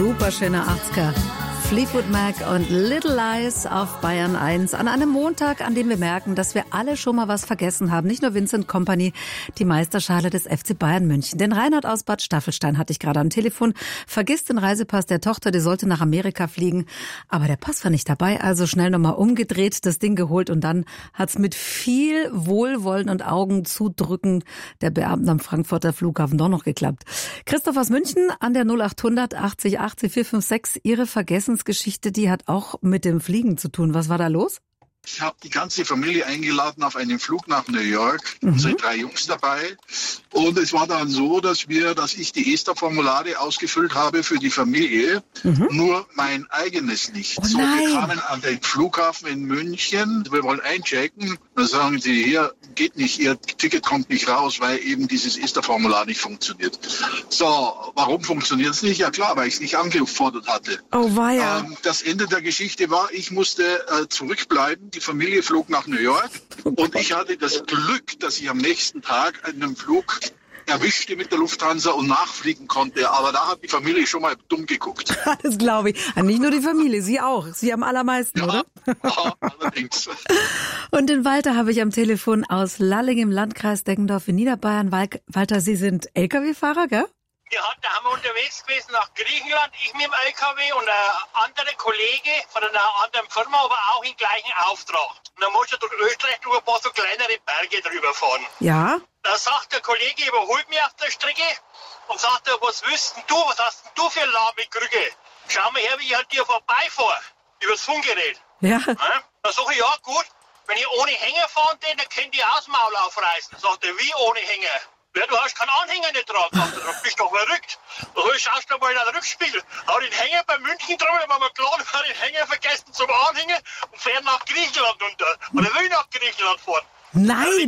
Super schöner 80er. Fleetwood Mac und Little Lies auf Bayern 1 an einem Montag, an dem wir merken, dass wir alle schon mal was vergessen haben. Nicht nur Vincent Kompany, die Meisterschale des FC Bayern München. Den Reinhard aus Bad Staffelstein hatte ich gerade am Telefon. Vergisst den Reisepass der Tochter, die sollte nach Amerika fliegen. Aber der Pass war nicht dabei, also schnell nochmal umgedreht, das Ding geholt und dann hat's mit viel Wohlwollen und Augen zudrücken der Beamten am Frankfurter Flughafen doch noch geklappt. Christoph aus München an der 0800 80 80 456. Ihre Vergessensgeschichte, die hat auch mit dem Fliegen zu tun. Was war da los? Ich habe die ganze Familie eingeladen auf einen Flug nach New York. Sind 3 Jungs dabei. Und es war dann so, dass ich die ESTA-Formulare ausgefüllt habe für die Familie, nur mein eigenes nicht. Oh so, wir nein. kamen an den Flughafen in München. Wir wollen einchecken. Dann sagen sie, hier geht nicht, Ihr Ticket kommt nicht raus, weil eben dieses ESTA-Formular nicht funktioniert. So, warum funktioniert es nicht? Ja klar, weil ich es nicht angefordert hatte. Oh weia. Das Ende der Geschichte war, ich musste zurückbleiben. Die Familie flog nach New York und ich hatte das Glück, dass ich am nächsten Tag einen Flug erwischte mit der Lufthansa und nachfliegen konnte. Aber da hat die Familie schon mal dumm geguckt. Das glaube ich. Nicht nur die Familie, Sie auch. Sie am allermeisten, oder? Ja, allerdings. Und den Walter habe ich am Telefon aus Lalling im Landkreis Deggendorf in Niederbayern. Walter, Sie sind LKW-Fahrer, gell? Ja, da haben wir unterwegs gewesen nach Griechenland, ich mit dem LKW und ein anderer Kollege von einer anderen Firma, aber auch im gleichen Auftrag. Und dann musst du durch Österreich durch ein paar so kleinere Berge drüber fahren. Ja. Da sagt der Kollege, überholt mich auf der Strecke und sagt, was willst denn du, was hast denn du für eine lahme Krücke? Schau mal her, wie ich halt dir vorbeifahre, übers Funkgerät. Ja. Dann sag ich, ja gut, wenn ich ohne Hänger fahren will, dann könnt ihr auch das Maul aufreißen. Sagt er, wie ohne Hänger? Ja, du hast keinen Anhänger nicht dran. Sagt er, du bist doch verrückt. Da schaust du mal in den Rückspiegel. Hau den Hänger bei München drum, wenn wir klar haben, den Hänger vergessen zum Anhängen und fährt nach Griechenland runter. Und er will nach Griechenland fahren. Nein.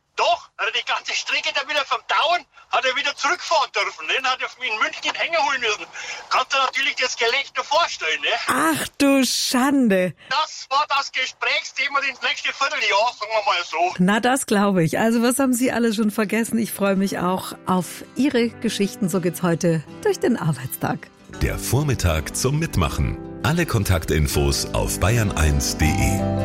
Hat er die ganze Strecke dann wieder vom Dauern, hat er wieder zurückfahren dürfen. Den hat er in München den Hänger holen müssen. Kannst du natürlich das Gelächter vorstellen, ne? Ach du Schande. Das war das Gesprächsthema ins nächste Vierteljahr, sagen wir mal so. Na, das glaube ich. Also was haben Sie alles schon vergessen? Ich freue mich auch auf Ihre Geschichten. So geht's heute durch den Arbeitstag. Der Vormittag zum Mitmachen. Alle Kontaktinfos auf bayern1.de.